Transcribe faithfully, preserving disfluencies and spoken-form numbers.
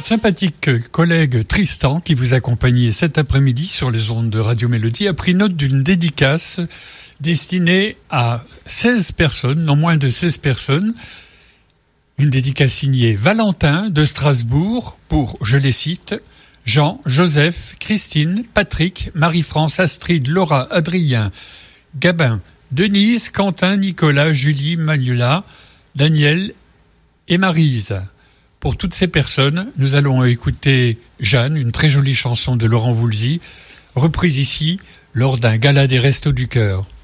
sympathique collègue Tristan, qui vous accompagnait cet après-midi sur les ondes de Radio Mélodie, a pris note d'une dédicace destinée à seize personnes, non moins de seize personnes. Une dédicace signée Valentin de Strasbourg pour, je les cite, Jean, Joseph, Christine, Patrick, Marie-France, Astrid, Laura, Adrien, Gabin, Denise, Quentin, Nicolas, Julie, Manuela, Daniel et Maryse. Pour toutes ces personnes, nous allons écouter Jeanne, une très jolie chanson de Laurent Voulzy, reprise ici lors d'un gala des Restos du Cœur.